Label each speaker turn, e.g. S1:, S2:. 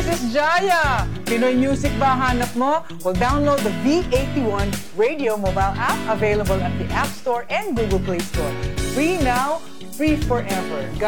S1: Sis Jaya! Pinoy music ba hanap mo? Well, download the V81 Radio mobile app available at the App Store and Google Play Store. Free now, free forever. God